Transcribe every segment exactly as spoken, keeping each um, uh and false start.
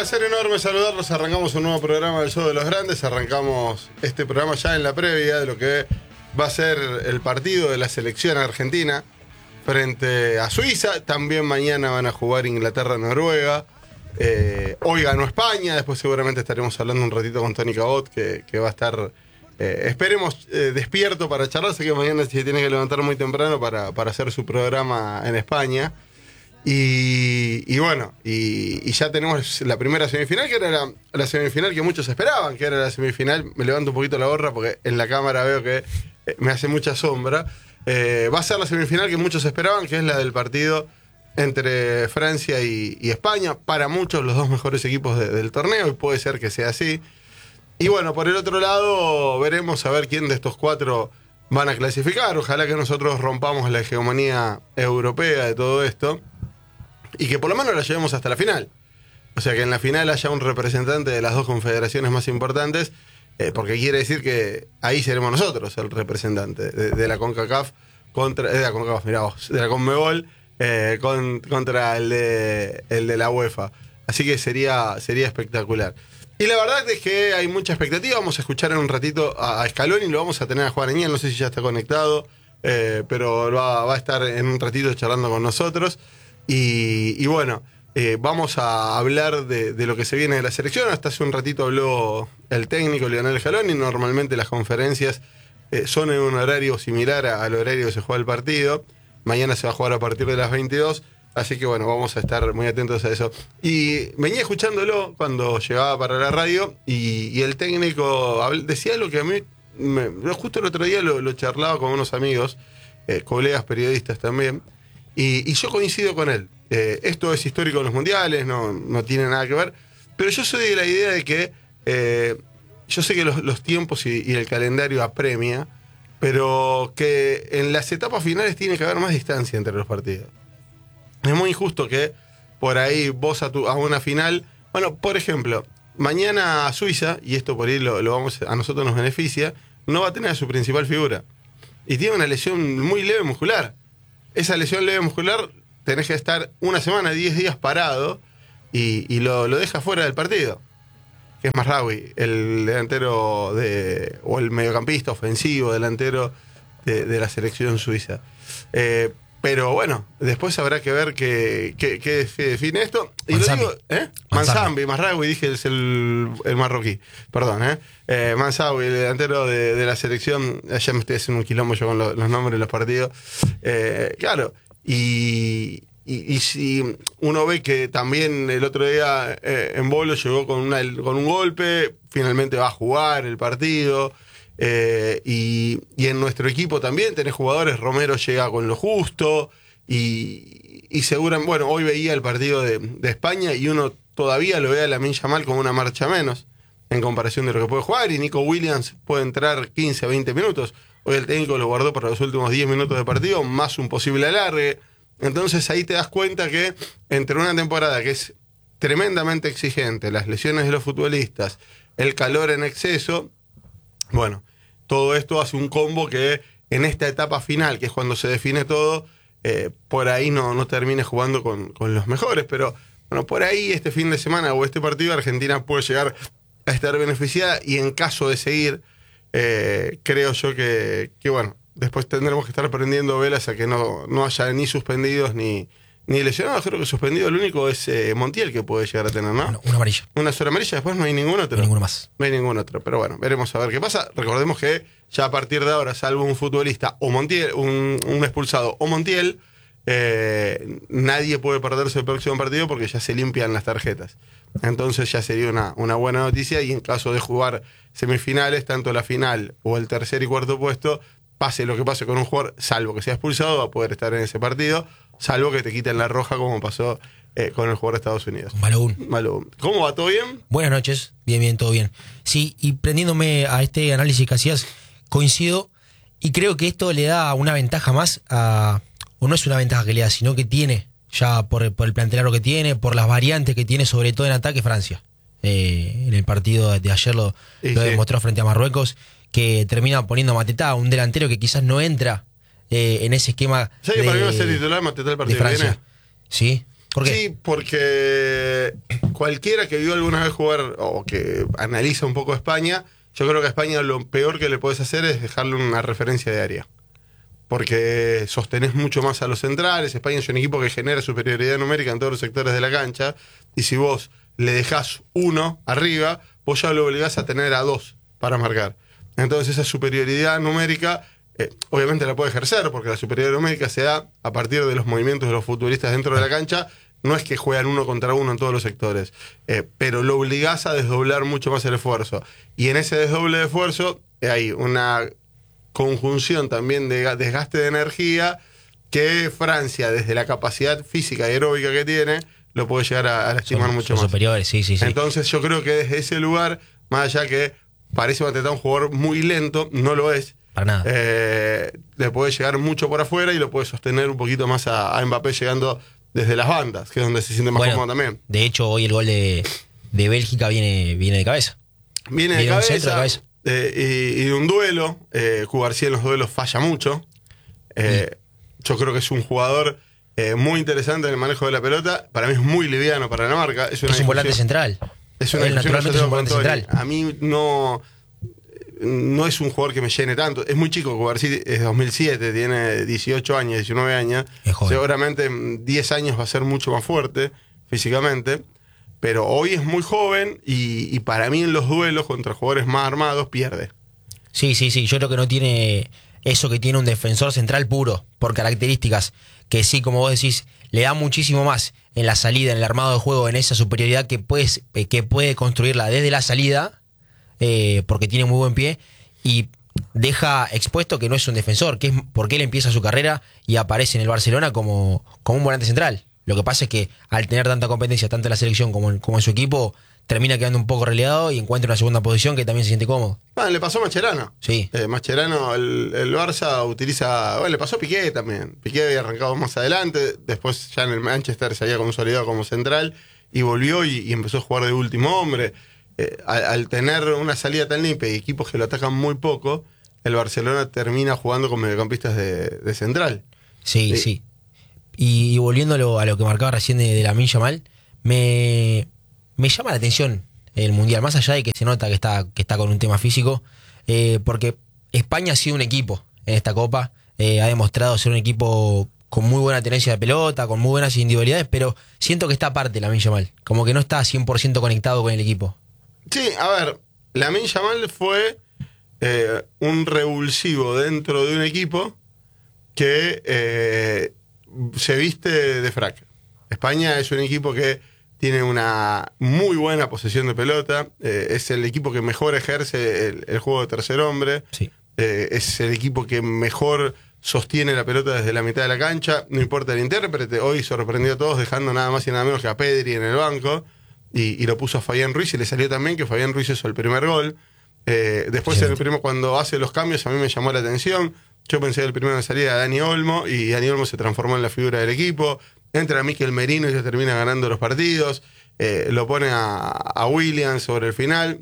placer enorme saludarlos. Arrancamos un nuevo programa del Show de los Grandes. Arrancamos este programa ya en la previa de lo que va a ser el partido de la selección argentina frente a Suiza. También mañana van a jugar Inglaterra-Noruega. Eh, hoy ganó España. Después seguramente estaremos hablando un ratito con Tony Cabot, que, que va a estar, eh, esperemos, eh, despierto para charlar. Sé que mañana se tiene que levantar muy temprano para, para hacer su programa en España. Y, y bueno, y, y ya tenemos la primera semifinal, que era la, la semifinal que muchos esperaban, que era la semifinal. Me levanto un poquito la gorra porque en la cámara veo que me hace mucha sombra. Eh, va a ser la semifinal que muchos esperaban, que es la del partido entre Francia y, y España. Para muchos los dos mejores equipos de, del torneo, y puede ser que sea así. Y bueno, por el otro lado veremos a ver quién de estos cuatro van a clasificar. Ojalá que nosotros rompamos la hegemonía europea de todo esto y que por lo menos la llevemos hasta la final. O sea, que en la final haya un representante de las dos confederaciones más importantes, eh, porque quiere decir que ahí seremos nosotros el representante de, de la CONCACAF contra, de la CONCACAF, mirá vos, de la CONMEBOL eh, con, contra el de, el de la UEFA. Así que sería, sería espectacular. Y la verdad es que hay mucha expectativa. Vamos a escuchar en un ratito a, a Scaloni y lo vamos a tener a Juan Añel. No sé si ya está conectado, eh, pero va, va a estar en un ratito charlando con nosotros. Y, y bueno, eh, vamos a hablar de, de lo que se viene de la selección. Hasta hace un ratito habló el técnico Lionel Scaloni. Normalmente las conferencias eh, son en un horario similar a, al horario que se juega el partido. Mañana se va a jugar a partir de las veintidós. Así que bueno, vamos a estar muy atentos a eso. Y venía escuchándolo cuando llegaba para la radio y, y el técnico decía algo que a mí, me, justo el otro día lo, lo charlaba con unos amigos, eh, colegas periodistas también. Y, y yo coincido con él. Eh, esto es histórico en los mundiales, no, no tiene nada que ver. Pero yo soy de la idea de que eh, yo sé que los, los tiempos y, y el calendario apremia, pero que en las etapas finales tiene que haber más distancia entre los partidos. Es muy injusto que por ahí vos a, tu, a una final... Bueno, por ejemplo, mañana Suiza, y esto por ahí lo, lo vamos a nosotros nos beneficia, no va a tener a su principal figura. Y tiene una lesión muy leve muscular. Esa lesión leve muscular tenés que estar una semana, diez días parado y, y lo, lo deja fuera del partido. Que es Mazraoui, el delantero de, o el mediocampista ofensivo delantero de, de la selección suiza. Eh, pero bueno, después habrá que ver qué que, que define esto. Y Manzambi. lo digo, ¿eh? Manzambi, Mazraoui, dije, es el, el marroquí. Perdón, ¿eh? eh Manzambi, el delantero de, de la selección. Ya me estoy haciendo un quilombo yo con lo, los nombres de los partidos. Eh, claro, y, y, y si uno ve que también el otro día eh, en Bolo llegó con, una, con un golpe, finalmente va a jugar el partido. Eh, y, y en nuestro equipo también tenés jugadores. Romero llega con lo justo y, y seguramente, bueno, hoy veía el partido de, de España y uno todavía lo ve a Lamine Yamal como una marcha menos en comparación de lo que puede jugar, y Nico Williams puede entrar quince a veinte minutos. Hoy el técnico lo guardó para los últimos diez minutos de partido, más un posible alargue. Entonces ahí te das cuenta que entre una temporada que es tremendamente exigente, las lesiones de los futbolistas, el calor en exceso, bueno, todo esto hace un combo que en esta etapa final, que es cuando se define todo, eh, por ahí no, no termine jugando con, con los mejores. Pero bueno, por ahí este fin de semana o este partido Argentina puede llegar a estar beneficiada, y en caso de seguir, eh, creo yo que, que bueno, después tendremos que estar prendiendo velas a que no, no haya ni suspendidos ni... Ni lesionado. Creo que suspendido el único es eh, Montiel, que puede llegar a tener, ¿no? Una, una amarilla. Una sola amarilla, después no hay ningún otro. No hay ninguno más. No hay ningún otro, pero bueno, veremos a ver qué pasa. Recordemos que ya a partir de ahora, salvo un futbolista o Montiel, un, un expulsado o Montiel, eh, nadie puede perderse el próximo partido porque ya se limpian las tarjetas. Entonces ya sería una, una buena noticia, y en caso de jugar semifinales, tanto la final o el tercer y cuarto puesto, pase lo que pase con un jugador, salvo que sea expulsado, va a poder estar en ese partido, salvo que te quiten la roja, como pasó eh, con el jugador de Estados Unidos. Malagún. Malagún. ¿Cómo va? ¿Todo bien? Buenas noches. Bien, bien, todo bien. Sí, y prendiéndome a este análisis que hacías, coincido, y creo que esto le da una ventaja más a... O no es una ventaja que le da, sino que tiene, ya por, por el plantelaro que tiene, por las variantes que tiene, sobre todo en ataque, Francia. Eh, en el partido de ayer lo, sí, lo sí. demostró frente a Marruecos, que termina poniendo a Matetá, un delantero que quizás no entra eh, en ese esquema. ¿Sabes que de, para mí va a ser titular Matetá el partido de Francia? que viene? ¿Sí? ¿Por qué? Sí, porque cualquiera que vio alguna vez jugar o que analiza un poco España, yo creo que a España lo peor que le puedes hacer es dejarle una referencia de área. Porque sostenés mucho más a los centrales. España es un equipo que genera superioridad numérica en todos los sectores de la cancha. Y si vos le dejás uno arriba, vos ya lo obligás a tener a dos para marcar. Entonces esa superioridad numérica, eh, obviamente la puede ejercer, porque la superioridad numérica se da a partir de los movimientos de los futbolistas dentro de la cancha. No es que juegan uno contra uno en todos los sectores, eh, pero lo obligás a desdoblar mucho más el esfuerzo. Y en ese desdoble de esfuerzo hay una conjunción también de desgaste de energía que Francia, desde la capacidad física y aeróbica que tiene, lo puede llegar a, a lastimar son, mucho son más. superiores, sí, sí, sí. Entonces yo creo que desde ese lugar, más allá que parece Mateta un jugador muy lento, no lo es. Para nada. Eh, le puede llegar mucho por afuera y lo puede sostener un poquito más a, a Mbappé llegando desde las bandas, que es donde se siente más bueno, cómodo también. De hecho, hoy el gol de, de Bélgica viene, viene de cabeza. Viene de Viene un cabeza, centro de cabeza. Eh, y, y de un duelo. Eh, Cubarsí en los duelos falla mucho. Eh, mm. Yo creo que es un jugador eh, muy interesante en el manejo de la pelota. Para mí es muy liviano para la marca. Es, una es un volante central. Es una Él naturalmente es un volante central. A mí no, no es un jugador que me llene tanto. Es muy chico, Cubarsí es dos mil siete, tiene dieciocho años, diecinueve años. Seguramente en diez años va a ser mucho más fuerte físicamente. Pero hoy es muy joven y, y para mí en los duelos contra jugadores más armados pierde. Sí, sí, sí. Yo creo que no tiene eso que tiene un defensor central puro, por características, que sí, como vos decís, le da muchísimo más en la salida, en el armado de juego, en esa superioridad que, puedes, que puede construirla desde la salida, eh, porque tiene muy buen pie, y deja expuesto que no es un defensor, que es porque él empieza su carrera y aparece en el Barcelona como, como un volante central. Lo que pasa es que al tener tanta competencia, tanto en la selección como en, como en su equipo, termina quedando un poco relegado y encuentra una segunda posición que también se siente cómodo. Ah, le pasó a Mascherano. Sí. Eh, Mascherano, el, el Barça utiliza... Bueno, le pasó a Piqué también. Piqué había arrancado más adelante, después ya en el Manchester se había consolidado como central y volvió y, y empezó a jugar de último hombre. Eh, al, al tener una salida tan limpia y equipos que lo atacan muy poco, el Barcelona termina jugando con mediocampistas de, de central. Sí, sí. sí. Y, y volviendo a lo, a lo que marcaba recién de, de Lamine Yamal, me, me llama la atención el Mundial, más allá de que se nota que está, que está con un tema físico, eh, porque España ha sido un equipo en esta Copa, eh, ha demostrado ser un equipo con muy buena tenencia de pelota, con muy buenas individualidades, pero siento que está aparte Lamine Yamal, como que no está cien por ciento conectado con el equipo. Sí, a ver, Lamine Yamal fue eh, un revulsivo dentro de un equipo que... Eh, se viste de frac. España es un equipo que tiene una muy buena posesión de pelota, eh, es el equipo que mejor ejerce el, el juego de tercer hombre, sí. eh, es el equipo que mejor sostiene la pelota desde la mitad de la cancha, no importa el intérprete. Hoy sorprendió a todos dejando nada más y nada menos que a Pedri en el banco y, y lo puso a Fabián Ruiz y le salió también que Fabián Ruiz hizo el primer gol. Eh, después en el primo, cuando hace los cambios a mí me llamó la atención. Yo pensé que el primero en salida era Dani Olmo y Dani Olmo se transformó en la figura del equipo. Entra Mikel Merino y ya termina ganando los partidos. Eh, lo pone a, a Williams sobre el final.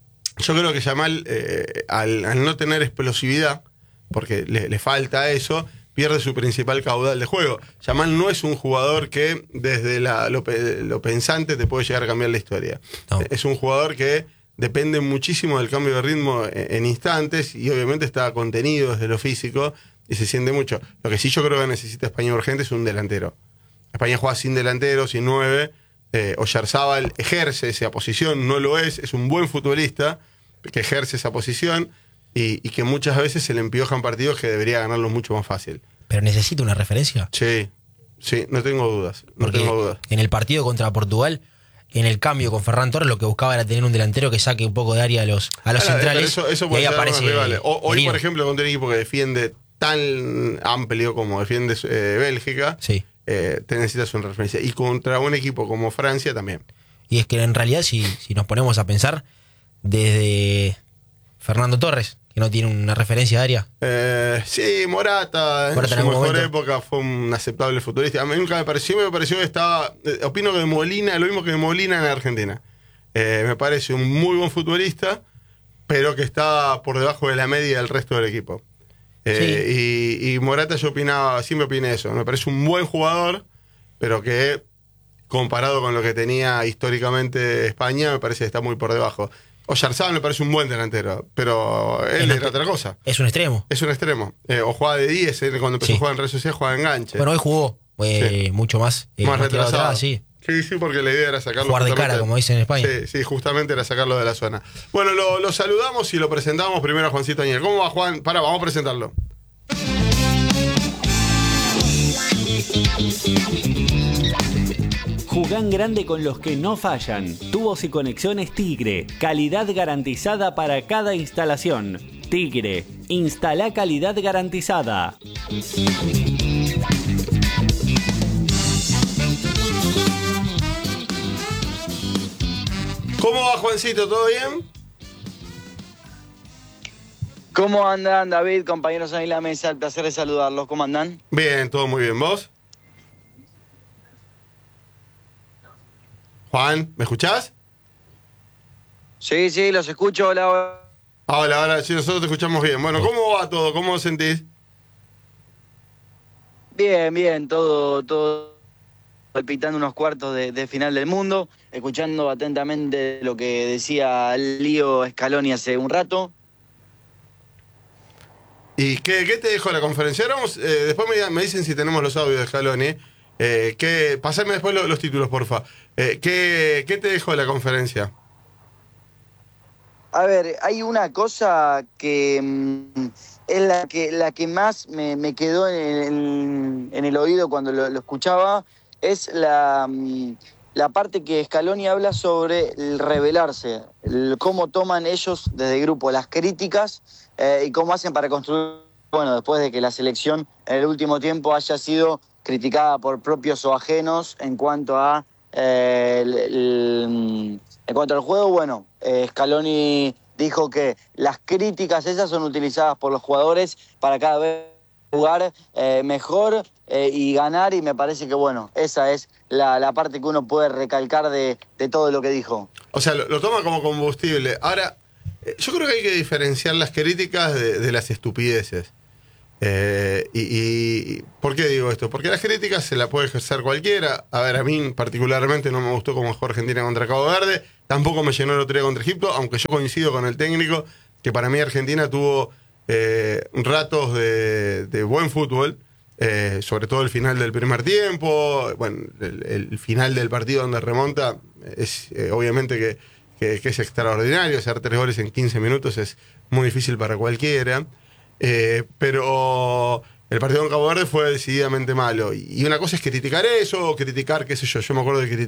Yo creo que Yamal, eh, al, al no tener explosividad, porque le, le falta eso, pierde su principal caudal de juego. Yamal no es un jugador que desde la, lo, lo pensante te puede llegar a cambiar la historia. No. Es un jugador que depende muchísimo del cambio de ritmo en, en instantes y obviamente está contenido desde lo físico y se siente mucho. Lo que sí yo creo que necesita España urgente es un delantero. España juega sin delantero, sin nueve. Eh, Oyarzábal ejerce esa posición, no lo es, es un buen futbolista que ejerce esa posición y, y que muchas veces se le empiojan partidos que debería ganarlo mucho más fácil. ¿Pero necesita una referencia? Sí, sí, no tengo dudas. No Porque tengo dudas. En el partido contra Portugal, en el cambio con Ferran Torres, lo que buscaba era tener un delantero que saque un poco de área a los, a los Ahora, centrales. Eso, eso puede y ahí ser aparece rivales. O, hoy, Merino. por ejemplo, contra un equipo que defiende tan amplio como defiende eh, Bélgica, sí. eh, te necesitas una referencia. Y contra un equipo como Francia también. Y es que en realidad, si, si nos ponemos a pensar, desde Fernando Torres, que no tiene una referencia de área. Eh, sí, Morata, Morata en su en mejor momento. época fue un aceptable futbolista. A mí nunca me pareció, me pareció que estaba... Eh, opino que de Molina, lo mismo que de Molina en Argentina. Eh, me parece un muy buen futbolista, pero que está por debajo de la media del resto del equipo. Eh, sí. y, y Morata yo opinaba, siempre opiné eso. Me parece un buen jugador, pero que comparado con lo que tenía históricamente España, me parece que está muy por debajo. Oyarzabal me parece un buen delantero, pero él Es era otra cosa. Es un extremo. Es un extremo. Eh, o jugaba de diez, él cuando empezó Sí. a jugar en redes sociales jugaba de enganche. Bueno, hoy jugó eh, Sí. mucho más. eh, Más tirado retrasado. atrás, sí. Sí, sí, porque la idea era sacarlo. Jugar de justamente- cara, como dicen en España. Sí, sí, justamente era sacarlo de la zona. Bueno, lo, lo saludamos y lo presentamos primero a Juancito Añel. ¿Cómo va, Juan? Pará, vamos a presentarlo. Jugán grande con los que no fallan. Tubos y conexiones Tigre. Calidad garantizada para cada instalación. Tigre. Instala calidad garantizada. ¿Cómo va, Juancito? ¿Todo bien? ¿Cómo andan, David, compañeros ahí en la mesa? El placer de saludarlos. ¿Cómo andan? Bien, todo muy bien. ¿Vos? Juan, ¿me escuchás? Sí, sí, los escucho. Hola, hola. Hola, ahora sí, nosotros te escuchamos bien. Bueno, ¿cómo va todo? ¿Cómo os sentís? Bien, bien, todo, todo palpitando unos cuartos de, de final del mundo, escuchando atentamente lo que decía Lío Scaloni hace un rato. ¿Y qué, qué te dejó la conferencia? Ahora vamos, eh, después me, me dicen si tenemos los audios de Scaloni. Eh, ¿qué, pasarme después los, los títulos, porfa. Eh, ¿qué, ¿Qué te dejó la conferencia? A ver, hay una cosa que mm, es la que, la que más me, me quedó en, en- en el oído cuando lo, lo escuchaba, es la, mm, la parte que Scaloni habla sobre el rebelarse, el cómo toman ellos desde el grupo las críticas eh, y cómo hacen para construir, bueno, después de que la selección en el último tiempo haya sido criticada por propios o ajenos en cuanto a eh, el- el- en cuanto al juego, bueno, eh, Scaloni dijo que las críticas esas son utilizadas por los jugadores para cada vez jugar eh, mejor eh, y ganar, y me parece que, bueno, esa es la, la parte que uno puede recalcar de, de todo lo que dijo. O sea, lo, lo toma como combustible. Ahora, eh, yo creo que hay que diferenciar las críticas de, de las estupideces. Eh, y, y ¿por qué digo esto? Porque las críticas se la puede ejercer cualquiera. A ver, a mí particularmente no me gustó cómo jugó Argentina contra Cabo Verde. Tampoco me llenó el otro día contra Egipto, aunque yo coincido con el técnico que para mí Argentina tuvo eh, ratos de, de buen fútbol, eh, sobre todo el final del primer tiempo. Bueno, el, el final del partido donde remonta es eh, obviamente que, que, que es extraordinario. Hacer tres goles en quince minutos es muy difícil para cualquiera. Eh, pero el partido en Cabo Verde fue decididamente malo. Y una cosa es criticar eso, o criticar, qué sé yo, yo me acuerdo de criticar